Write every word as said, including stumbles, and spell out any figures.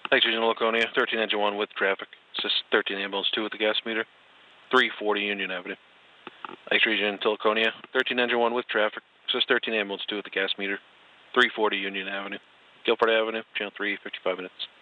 Thanks, Region Laconia. thirteen Engine one with traffic. Assist thirteen Ambulance two with the gas meter. three forty Union Avenue. Thanks, Region Laconia. thirteen Engine one with traffic. Assist thirteen Ambulance two with the gas meter. three forty Union Avenue. Guilford Avenue, Channel three, fifty-five minutes.